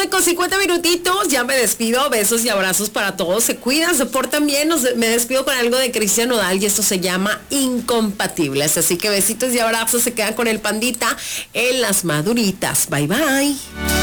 9:50 minutitos, ya me despido, besos y abrazos para todos, se cuidan, se portan bien, me despido con algo de Cristian Nodal y esto se llama Incompatibles, así que besitos y abrazos, se quedan con el Pandita en las maduritas, bye bye.